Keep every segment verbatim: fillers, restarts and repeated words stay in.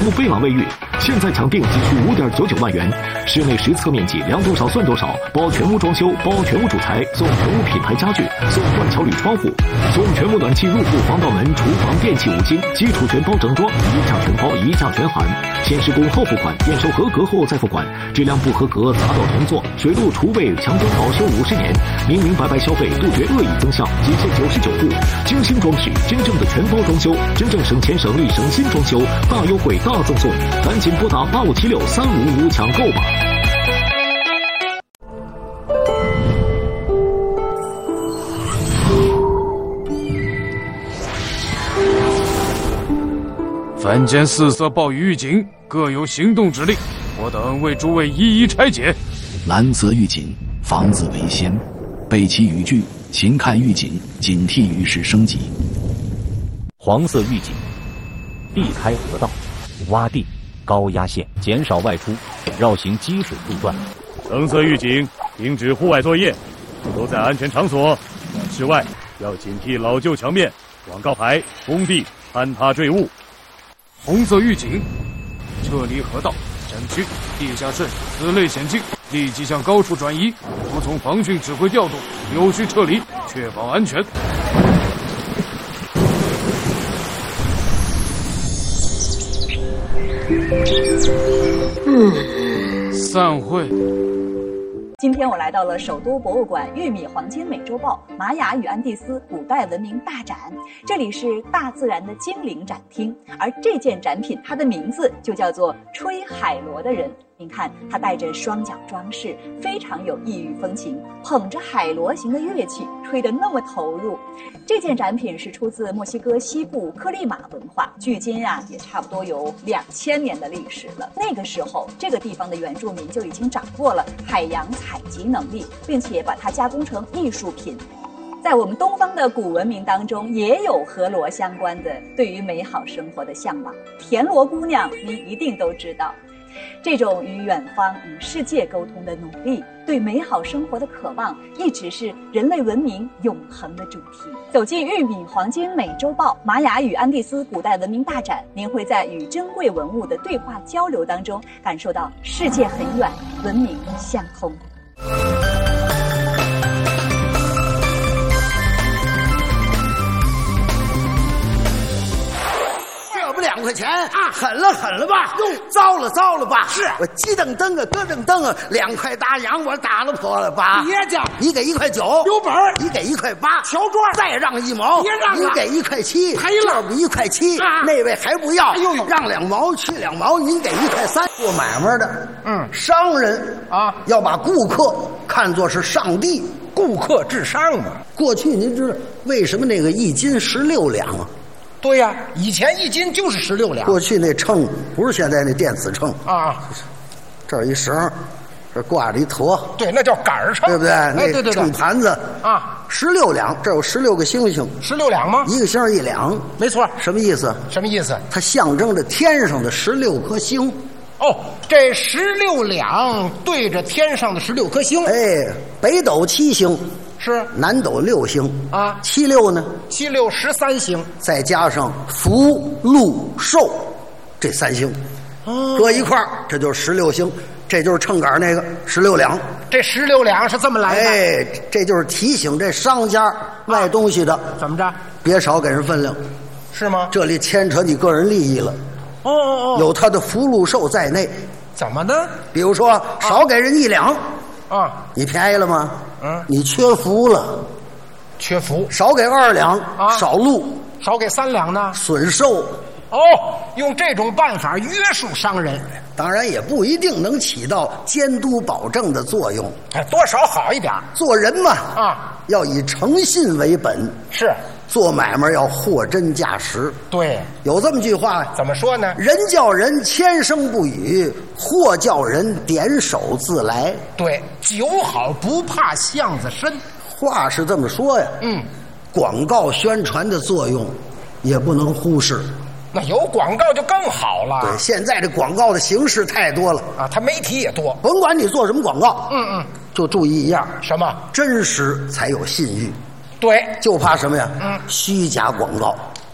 福贝朗卫浴，现在抢订仅需五点九九万元，室内实测面积量多少算多少，包全屋装修，包全屋主材，送全屋品牌家具，送断桥铝窗户，送全屋暖气入户防盗门、厨房电器五金，基础全包整装，一价全包，一价全含，先施工后付款，验收合格后再付款，质量不合格砸掉重做，水路厨卫强装保修五十年，明明白白消费，杜绝恶意增项，仅限九十九户，精心装饰，真正的全包装修，真正省钱省力省心装修，大优惠大赠送，赶紧拨打八五七六三五五五抢购吧。 凡间四色暴雨预警，各有行动指令，我等为诸位一一拆解。 蓝色预警，房子为先，备齐雨具，勤看预警，警惕雨势升级。 黄色预警，避开河道、洼地、高压线，减少外出，绕行积水路段。 橙色预警，停止户外作业，都在安全场所。室外要警惕老旧墙面、广告牌、工地坍塌坠物。 红色预警，撤离河道、山区、地下渗此类险境，立即向高处转移，服从防汛指挥调度，有序撤离，确保安全。嗯，散会。 今天我来到了首都博物馆玉米黄金美洲豹玛雅与安第斯古代文明大展，这里是大自然的精灵展厅，而这件展品它的名字就叫做吹海螺的人。您看，他带着双脚装饰，非常有异域风情，捧着海螺形的乐器，吹得那么投入。这件展品是出自墨西哥西部科利马文化，距今啊也差不多有两千年的历史了。那个时候，这个地方的原住民就已经掌握了海洋采集能力，并且把它加工成艺术品。在我们东方的古文明当中，也有和螺相关的对于美好生活的向往。田螺姑娘，您一定都知道。这种与远方、与世界沟通的努力，对美好生活的渴望，一直是人类文明永恒的主题。走进玉米黄金美洲豹玛雅与安第斯古代文明大展，您会在与珍贵文物的对话交流当中，感受到世界很远，文明相通。 两块钱啊，狠了狠了吧？哟，糟了糟了吧？是我鸡蹬蹬啊，咯噔蹬啊，两块大洋我打了破了吧？ 别介， 你给一块九， 有本儿， 你给一块八， 小庄再让一毛， 别让了， 你给一块七， 赔了， 一块七， 啊， 那位还不要， 哎呦呦， 让两毛去两毛，你给一块三。做买卖的， 嗯， 商人啊， 要把顾客看作是上帝， 顾客至上嘛。 过去您知道为什么那个一斤十六两啊？ 对呀、啊，以前一斤就是十六两。 过去那秤不是现在那电子秤啊， 这儿一绳，这挂着一坨， 对，那叫杆秤， 对不对？ 哎， 那对对对， 秤盘子啊， 十六两，这有十六个星星， 十六两吗？ 一个星一两， 没错。 什么意思？ 什么意思？ 它象征着天上的十六颗星。 哦，这十六两对着天上的十六颗星。 哎，北斗七星。 是南斗六星啊， 七六呢？ 七六十三星， 再加上福禄寿这三星， 哦， 搁一块儿，这就是十六星，这就是秤杆那个十六两。 这十六两是这么来的， 哎，这就是提醒这商家卖东西的、啊、 怎么着， 别少给人分量， 是吗？ 这里牵扯你个人利益了。 哦哦哦， 有他的福禄寿在内。 怎么呢？ 比如说少给人一两。 啊， 你便宜了吗？ 嗯， 你缺福了， 缺福。 少给二两， 啊， 少禄； 少给三两呢， 损寿。 哦，用这种办法约束商人， 当然也不一定能起到监督保证的作用。 哎，多少好一点。 做人嘛， 啊， 要以诚信为本。 是。 做买卖要货真价实。 对， 有这么句话， 怎么说呢？ 人叫人千声不语，货叫人点手自来。 对，酒好不怕巷子深， 话是这么说呀。 嗯， 广告宣传的作用也不能忽视。 那有广告就更好了。 对，现在这广告的形式太多了啊，它媒体也多。 甭管你做什么广告， 嗯嗯， 就注意一样， 什么？ 真实才有信誉。 对， 就怕什么呀？ 嗯， 虚假广告。 哦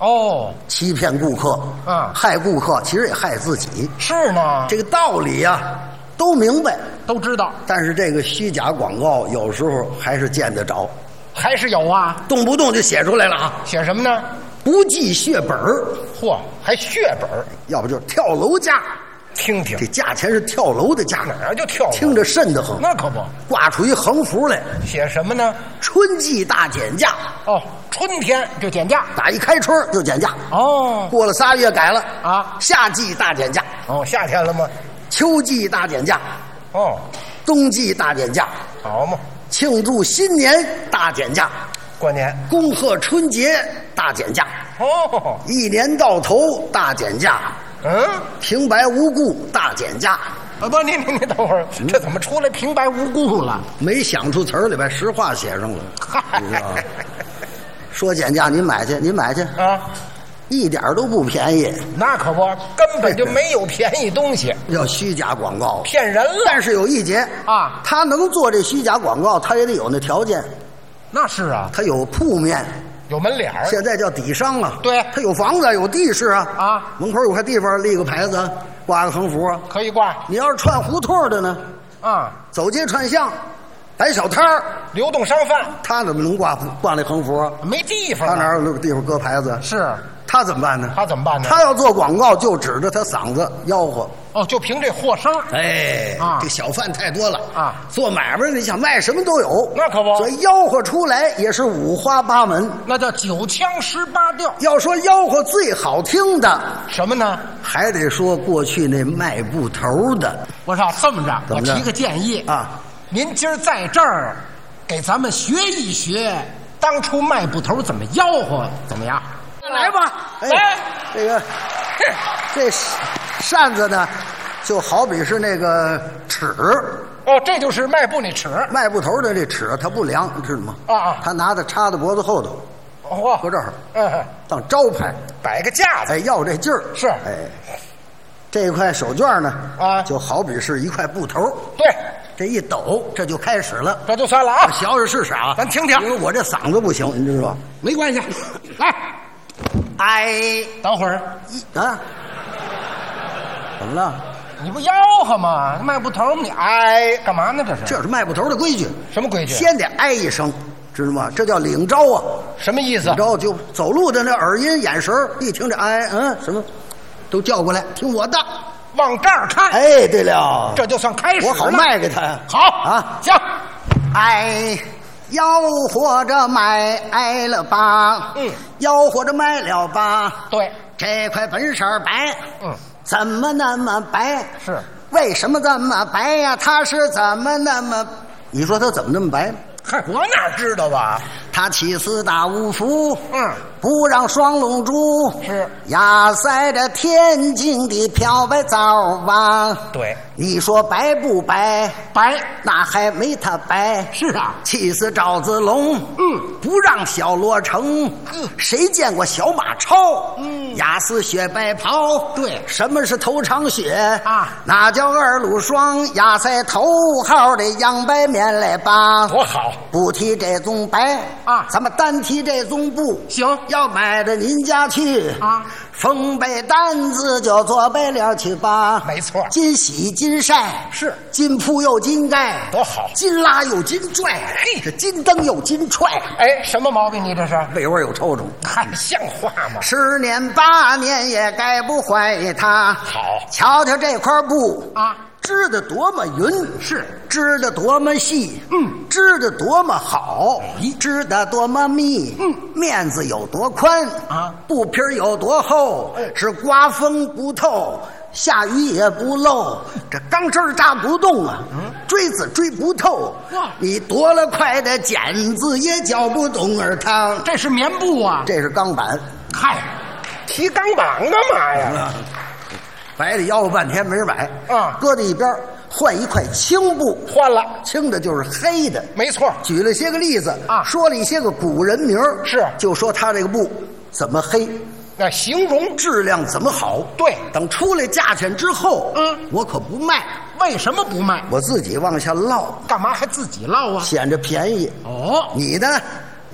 哦， 欺骗顾客， 啊害顾客，其实也害自己。 是呢， 这个道理呀、啊，都明白， 都知道， 但是这个虚假广告有时候还是见得着， 还是有啊， 动不动就写出来了啊。 写什么呢？ 不计血本儿， 嚯，还血本儿， 要不就是跳楼价。 听听这价钱是跳楼的价， 哪儿就跳楼， 听着瘆得慌。 那可不， 挂出一横幅来， 写什么呢？ 春季大减价。 哦，春天就减价， 打一开春就减价。 哦， 过了仨月改了啊， 夏季大减价。 哦，夏天了吗？ 秋季大减价。 哦， 冬季大减价。 好嘛， 庆祝新年大减价。 过年恭贺春节大减价。 哦， 一年到头大减价。 嗯， 平白无故大减价。 啊不，你你你等会儿，这怎么出来平白无故了？ 没想出词儿来，把实话写上了。你知道吗？说减价，您买去，您买去啊， 一点都不便宜。 那可不，根本就没有便宜东西， 叫虚假广告， 骗人了。 但是有一节啊， 他能做这虚假广告，他也得有那条件。 那是啊， 他有铺面。 有门脸儿， 现在叫底商啊。 对， 他有房子，有地势啊。 啊， 门口有块地方立个牌子，挂个横幅， 可以挂。 你要是串胡同的呢？ 啊， 走街串巷，摆小摊儿， 流动商贩， 他怎么能挂挂那横幅？ 没地方、啊， 他哪有那个地方搁牌子？ 是， 他怎么办呢？ 他怎么办呢？ 他要做广告，就指着他嗓子吆喝。 哦，就凭这货声。 哎， 啊， 这小贩太多了啊， 做买卖你想卖什么都有， 那可不。 所以吆喝出来也是五花八门， 那叫九腔十八调。 要说吆喝最好听的什么呢？ 还得说过去那卖布头的。 我说这么着， 我提个建议啊， 您今儿在这儿给咱们学一学当初卖布头怎么吆喝，怎么样？ 来吧，哎，来这个这扇子呢，就好比是那个尺。 哦，这就是卖布那尺。 卖布头的这尺它不量，你知道吗？ 啊啊， 他拿的插在脖子后头， 哦， 搁这儿， 嗯， 当招牌， 摆个架子， 哎，要这劲儿是， 哎，这块手绢呢， 啊， 就好比是一块布头， 对， 这一抖，这就开始了， 这就算了啊， 学学是啥？ 咱听听， 因为我这嗓子不行，你知道吧？ 没关系，来， 哎， 等会儿啊，怎么了？ 你不吆喝吗？卖布头你哎干嘛呢？这是这是卖布头的规矩。 什么规矩？ 先得哎一声，知道吗？这叫领招啊。 什么意思？ 领招就走路的那耳音、眼神，一听这哎嗯什么，都叫过来听我的， 往这儿看。 哎，对了， 这就算开始了。 我好卖给他。 好啊， 行。 哎，吆喝着买哎了吧？ 嗯， 吆喝着买了吧？ 对， 这块本色白。 嗯。 怎么那么白？ 是， 为什么这么白呀？他是怎么那么？你说他怎么那么白？ 嗨，我哪知道吧？ 他起四大五福， 嗯， 不让双龙珠， 是压塞着天津的漂白皂吧？ 对， 你说白不白？ 白， 那还没他白。 是啊， 气死赵子龙， 嗯， 不让小罗成， 嗯， 谁见过小马超？ 嗯， 压死雪白袍。 对， 什么是头长血啊？ 那叫二路霜，压在头号的洋白面来吧？ 多好！ 不提这种白啊， 咱们单提这种布。 行， 要买到您家去啊， 缝被单子就做白了去吧。 没错， 金洗金晒是， 金铺又金盖， 多好！ 金拉又金拽，嘿，这金蹬又金踹。 哎，什么毛病？你这是味味有抽抽， 还像话吗？ 十年八年也改不坏它。 好， 瞧瞧这块布啊。 织得多么匀， 是织得多么细， 嗯， 织得多么好，织得多么密， 嗯， 面子有多宽啊， 布皮有多厚，是刮风不透，下雨也不漏，这钢针扎不动啊，嗯，锥子锥不透， 哇， 你夺了块的剪子也搅不动耳汤。 这是棉布啊， 这是钢板， 嗨，提钢板干嘛呀？ 摆里吆喝半天没人买啊， 搁在一边，换一块青布， 换了， 青的就是黑的， 没错。 举了些个例子啊， 说了一些个古人名， 是就说他这个布怎么黑， 那形容质量怎么好。 对， 等出来价钱之后， 嗯， 我可不卖。 为什么不卖？ 我自己往下落， 干嘛还自己落啊？ 显着便宜。 哦， 你呢？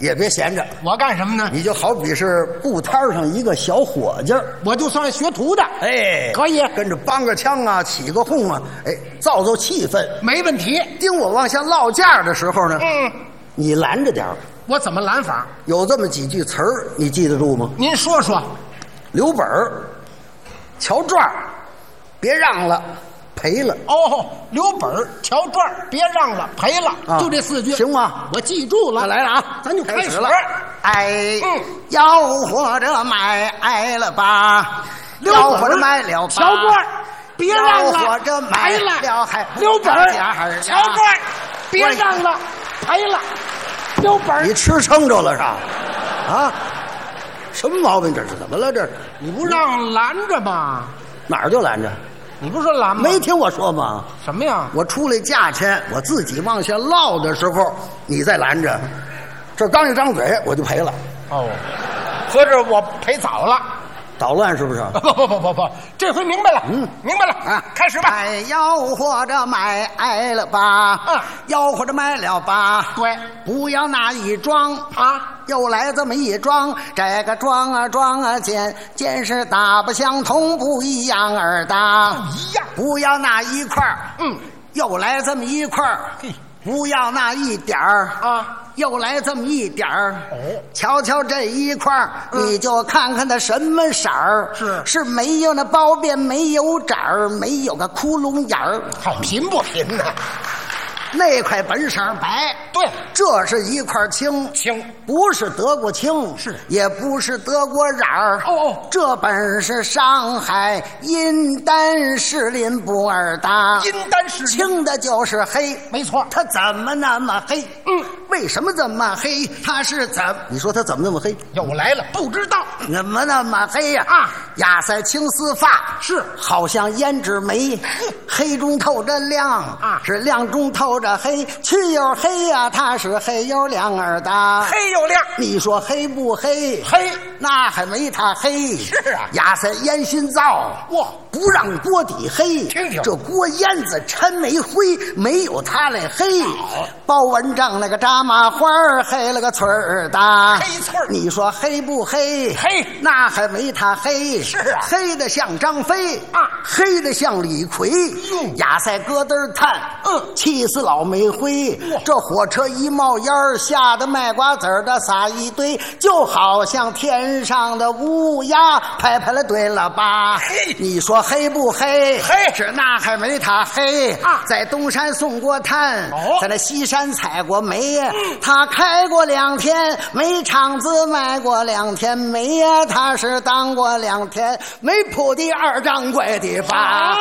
也别闲着。 我干什么呢？ 你就好比是布摊上一个小伙计， 我就算学徒的。 哎， 可以跟着帮个腔啊，起个哄啊，哎，造造气氛， 没问题。 盯我往下落架的时候呢， 嗯， 你拦着点儿。 我怎么拦法？ 有这么几句词儿，你记得住吗？ 您说说。 留本儿，瞧转儿，别让了，赔了。 哦，留本儿，瞧转儿，别让了，赔了，啊、就这四句， 行吗？ 我记住了。 来了啊， 咱就开始了。哎，嗯、要或者买了吧，要或者买了吧， 瞧转儿，别让了， 或者买了还留本儿，瞧转儿，别让了，赔了，留本儿。 你吃撑着了是吧？啊？什么毛病？这是怎么了？这是你不让拦着吗？ 哪儿就拦着？ 你不是说拦吗？ 没听我说吗？ 什么呀？ 我出来价钱，我自己往下落的时候，你再拦着。这刚一张嘴，我就赔了。 哦，合着我赔早了。 捣乱是不是？ 不不不不不，这回明白了。嗯，明白了啊，开始吧。 哎，要或者买了吧， 嗯， 要或者买了吧。 对， 不要那一装啊， 又来这么一装，这个装啊装啊见见是大不相同，不一样而大， 不一样。 不要那一块儿， 嗯， 又来这么一块儿，不要那一点儿啊。 又来这么一点儿， 哦， 瞧瞧这一块儿，嗯、你就看看它什么色儿， 是是没有那包边，没有褶儿，没有个窟窿眼儿， 好贫不贫呢？ 那块本色白， 对， 这是一块青青， 不是得过青， 是也不是得过染儿， 哦哦， 这本是上海阴丹士林布尔达， 阴丹士林青的就是黑， 没错， 它怎么那么黑？ 嗯， 为什么这么黑？它是怎？你说它怎么那么黑？ 又来了，不知道怎么那么黑呀？ 啊， 压塞青丝发是， 好像胭脂眉，黑中透着亮啊， 是亮中透着黑，去又黑呀、啊，它是黑又亮儿的， 黑又亮。 你说黑不黑？ 黑， 那还没它黑。 是啊， 压塞烟熏灶， 哇， 不让锅底黑。 听听这锅烟子抻煤灰，没有它来黑。包文正那个扎麻花黑了个翠儿的， 黑翠儿。 你说黑不黑？ 黑， 那还没它黑。 是啊， 黑的像张飞啊， 黑的像李逵。 嗯， 压塞咯噔炭， 嗯， 气死老煤灰。这火车一冒烟儿，吓得卖瓜子儿的撒一堆，就好像天上的乌鸦拍拍了对了吧？ 黑， 你说黑不黑？ 黑， 是那还没它黑啊！ 在东山送过炭， 哦， 在那西山采过煤，嗯，他开过两天煤厂子，卖过两天煤呀，他是当过两天煤铺的二掌柜的吧？啊，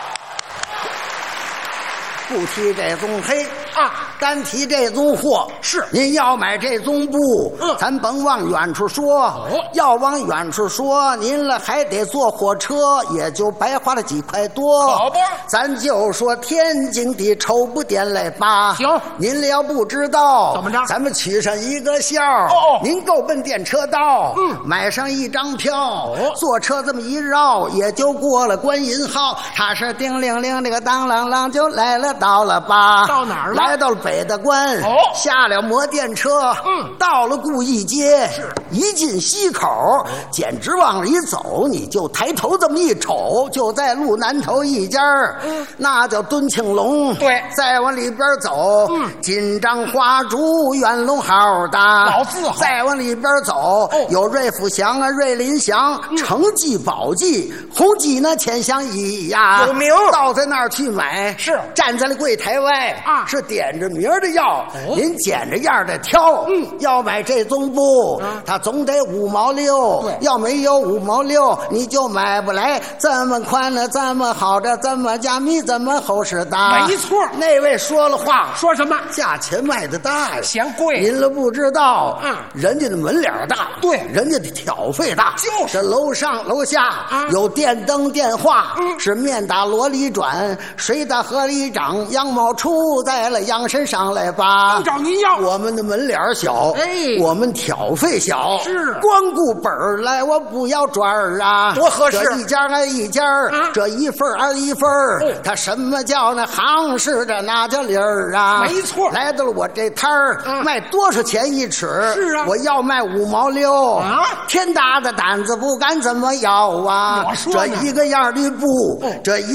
不提这种黑啊， 单提这种货。 是， 您要买这种布， 嗯， 咱甭往远处说， 哦， 要往远处说，您了还得坐火车，也就白花了几块多。 好吧， 咱就说天津的绸布店来吧。 行， 您了不知道怎么着？ 咱们取上一个笑。 哦哦， 您够奔电车道， 嗯， 买上一张票， 哦， 坐车这么一绕，也就过了观音号。他是叮铃铃，这个当啷啷就来了，到了吧？ 到哪儿了？ 来到了北大关。 哦， 下了摩电车， 嗯， 到了顾义街， 是一进西口，哦，简直往里走，你就抬头这么一瞅，就在路南头一家，嗯，那叫敦庆隆。 对， 再往里边走，嗯，金章花烛元龙号的老字号。 再往里边走，哦，有瑞福祥啊，瑞林祥，嗯，成记宝记，红记呢千祥一呀， 有名。 到在那儿去买， 是站在了柜台外啊， 是点着名的要， 哦， 您捡着样的挑。嗯，要买这种布，嗯，它总得五毛六，对，要没有五毛六，你就买不来。这么宽的，这么好的，这么加密，这么厚实的， 没错。 那位说了话， 说什么？ 价钱卖的大呀， 嫌贵。 您了不知道， 嗯， 人家的门脸大， 对， 人家的挑费大， 就是这楼上楼下，啊，有电灯电话，嗯，是面打箩里转，水打河里涨，羊毛出在了洋参上来吧， 都找您要。 我们的门脸小， 哎， 我们挑费小， 是光顾本儿来，我不要转儿啊， 多合适。 这一家挨一家，啊、这一份挨一份，哦、他什么叫那行市的那叫理儿啊？ 没错， 来到了我这摊儿，啊、卖多少钱一尺？ 是啊， 我要卖五毛六啊！ 天大的胆子不敢怎么要啊！ 我说这一个样的布，哦、这一。